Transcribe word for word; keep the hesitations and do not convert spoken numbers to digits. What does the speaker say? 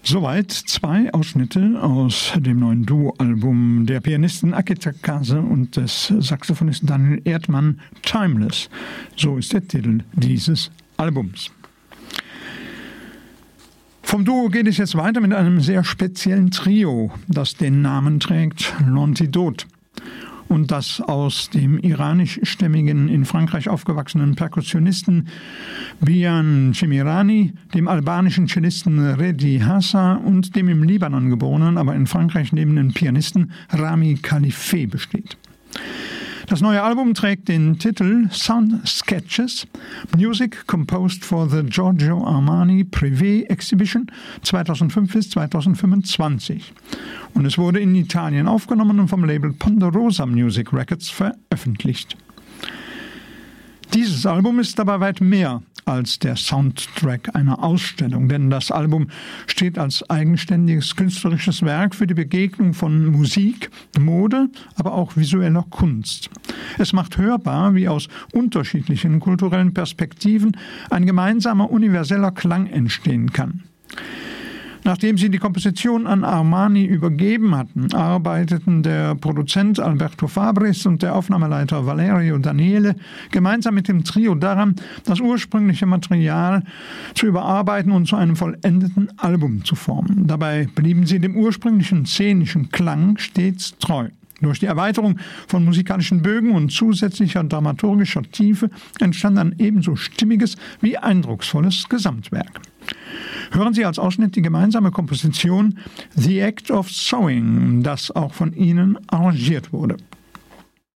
Soweit zwei Ausschnitte aus dem neuen Duo-Album der Pianisten Aki Takase und des Saxophonisten Daniel Erdmann, Timeless. So ist der Titel dieses Albums. Vom Duo geht es jetzt weiter mit einem sehr speziellen Trio, das den Namen trägt L'Antidote. Und das aus dem iranischstämmigen, in Frankreich aufgewachsenen Perkussionisten Bian Chemirani, dem albanischen Cellisten Redi Hassa und dem im Libanon geborenen, aber in Frankreich lebenden Pianisten Rami Khalife besteht. Das neue Album trägt den Titel Sound Sketches, Music Composed for the Giorgio Armani Privé Exhibition zweitausendfünf bis zweitausendfünfundzwanzig. Und es wurde in Italien aufgenommen und vom Label Ponderosa Music Records veröffentlicht. Dieses Album ist dabei weit mehr als der Soundtrack einer Ausstellung, denn das Album steht als eigenständiges künstlerisches Werk für die Begegnung von Musik, Mode, aber auch visueller Kunst. Es macht hörbar, wie aus unterschiedlichen kulturellen Perspektiven ein gemeinsamer universeller Klang entstehen kann. Nachdem sie die Komposition an Armani übergeben hatten, arbeiteten der Produzent Alberto Fabris und der Aufnahmeleiter Valerio Daniele gemeinsam mit dem Trio daran, das ursprüngliche Material zu überarbeiten und zu einem vollendeten Album zu formen. Dabei blieben sie dem ursprünglichen szenischen Klang stets treu. Durch die Erweiterung von musikalischen Bögen und zusätzlicher dramaturgischer Tiefe entstand ein ebenso stimmiges wie eindrucksvolles Gesamtwerk. Hören Sie als Ausschnitt die gemeinsame Komposition The Act of Sewing, das auch von ihnen arrangiert wurde.